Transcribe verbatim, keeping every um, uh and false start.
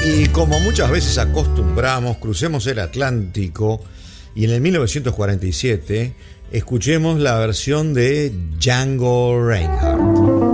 Y como muchas veces acostumbramos, crucemos el Atlántico y en el mil novecientos cuarenta y siete escuchemos la versión de Django Reinhardt.